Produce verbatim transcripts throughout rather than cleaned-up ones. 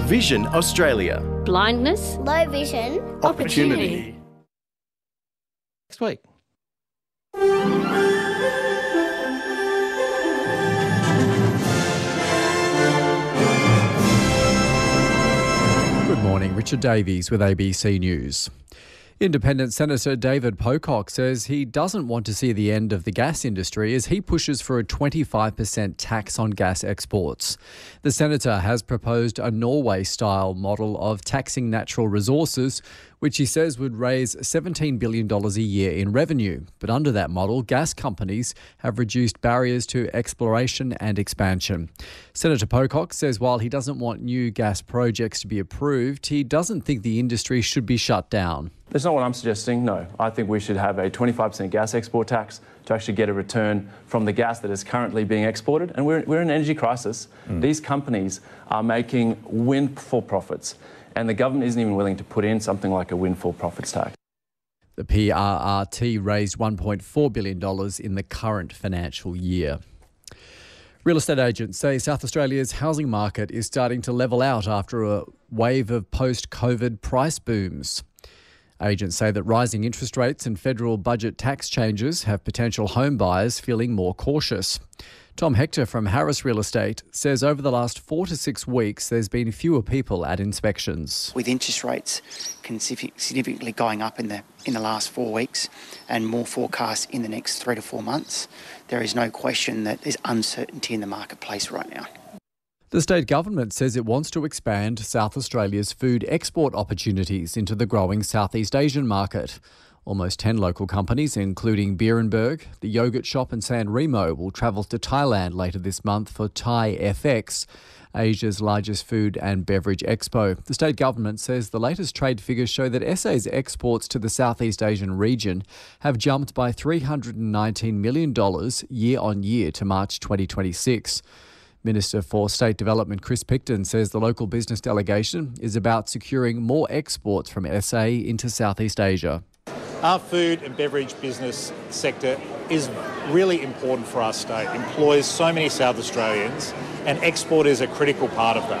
Vision Australia. Blindness, low vision, opportunity. Next week. Good morning, Richard Davies with A B C News. Independent Senator David Pocock says he doesn't want to see the end of the gas industry as he pushes for a twenty-five percent tax on gas exports. The senator has proposed a Norway-style model of taxing natural resources, which he says would raise seventeen billion dollars a year in revenue. But under that model, gas companies have reduced barriers to exploration and expansion. Senator Pocock says while he doesn't want new gas projects to be approved, he doesn't think the industry should be shut down. That's not what I'm suggesting, no. I think we should have a twenty-five percent gas export tax to actually get a return from the gas that is currently being exported. And we're, we're in an energy crisis. Mm. These companies are making windfall profits, and the government isn't even willing to put in something like a windfall profits tax. The P R R T raised one point four billion dollars in the current financial year. Real estate agents say South Australia's housing market is starting to level out after a wave of post-COVID price booms. Agents say that rising interest rates and federal budget tax changes have potential home buyers feeling more cautious. Tom Hector from Harris Real Estate says over the last four to six weeks, there's been fewer people at inspections. With interest rates significantly going up in the in the last four weeks and more forecast in the next three to four months, there is no question that there's uncertainty in the marketplace right now. The state government says it wants to expand South Australia's food export opportunities into the growing Southeast Asian market. Almost ten local companies, including Beerenberg, the Yogurt Shop and San Remo, will travel to Thailand later this month for Thai F X, Asia's largest food and beverage expo. The state government says the latest trade figures show that S A's exports to the Southeast Asian region have jumped by three hundred nineteen million dollars year on year to March twenty twenty-six. Minister for State Development Chris Picton says the local business delegation is about securing more exports from S A into Southeast Asia. Our food and beverage business sector is really important for our state, employs so many South Australians, and export is a critical part of that.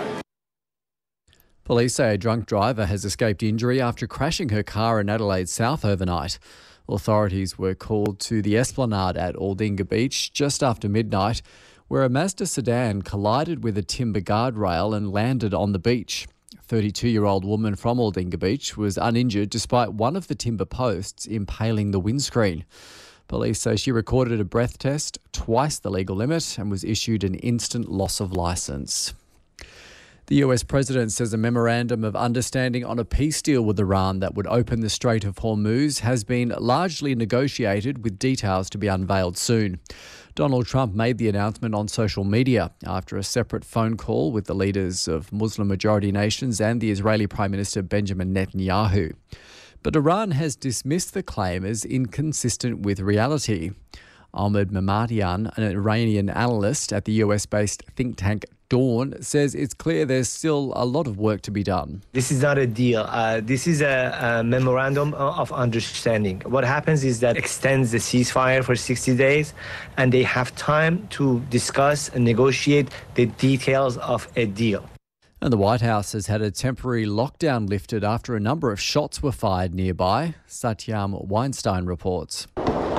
Police say a drunk driver has escaped injury after crashing her car in Adelaide South overnight. Authorities were called to the Esplanade at Aldinga Beach just after midnight, where a Mazda sedan collided with a timber guardrail and landed on the beach. A thirty-two-year-old woman from Aldinga Beach was uninjured despite one of the timber posts impaling the windscreen. Police say she recorded a breath test, twice the legal limit, and was issued an instant loss of licence. The U S president says a memorandum of understanding on a peace deal with Iran that would open the Strait of Hormuz has been largely negotiated, with details to be unveiled soon. Donald Trump made the announcement on social media after a separate phone call with the leaders of Muslim-majority nations and the Israeli Prime Minister Benjamin Netanyahu. But Iran has dismissed the claim as inconsistent with reality. Ahmed Mamadian, an Iranian analyst at the U S-based think tank Dawn, says it's clear there's still a lot of work to be done. This is not a deal. Uh, this is a, a memorandum of understanding. What happens is that extends the ceasefire for sixty days, and they have time to discuss and negotiate the details of a deal. And the White House has had a temporary lockdown lifted after a number of shots were fired nearby. Satyam Weinstein reports.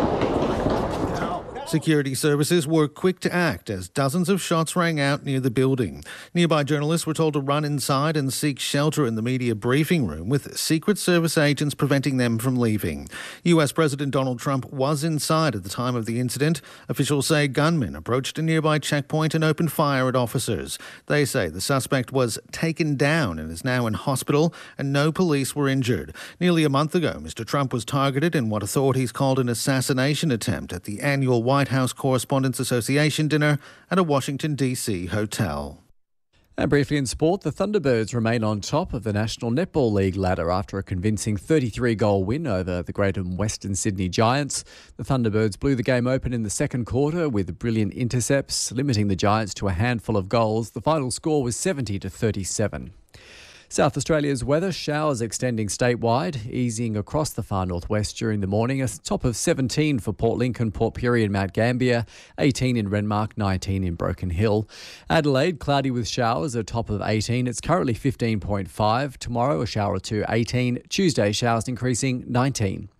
Security services were quick to act as dozens of shots rang out near the building. Nearby journalists were told to run inside and seek shelter in the media briefing room, with Secret Service agents preventing them from leaving. U S President Donald Trump was inside at the time of the incident. Officials say gunmen approached a nearby checkpoint and opened fire at officers. They say the suspect was taken down and is now in hospital, and no police were injured. Nearly a month ago, Mister Trump was targeted in what authorities called an assassination attempt at the annual White House Correspondents Association dinner at a Washington, D C hotel. And briefly in sport, the Thunderbirds remain on top of the National Netball League ladder after a convincing thirty-three goal win over the Greater Western Sydney Giants. The Thunderbirds blew the game open in the second quarter with brilliant intercepts, limiting the Giants to a handful of goals. The final score was seventy to thirty-seven. South Australia's weather, showers extending statewide, easing across the far northwest during the morning. A top of seventeen for Port Lincoln, Port Pirie and Mount Gambier, eighteen in Renmark, nineteen in Broken Hill. Adelaide, cloudy with showers, a top of eighteen. It's currently fifteen point five. Tomorrow, a shower or two, eighteen. Tuesday, showers increasing, nineteen.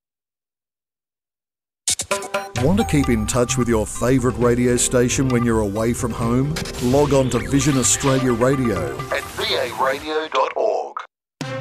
Want to keep in touch with your favourite radio station when you're away from home? Log on to Vision Australia Radio at v a radio dot org.